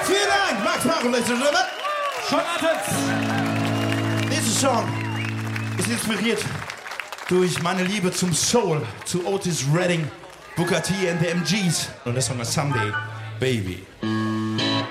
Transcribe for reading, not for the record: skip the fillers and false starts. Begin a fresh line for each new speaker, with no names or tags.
Vielen Dank, Max Maro, Ladies and Gentlemen. Dieser Song ist inspiriert durch meine Liebe zum Soul, zu Otis Redding, Booker T and the MGs. Und der Song ist Someday, Baby.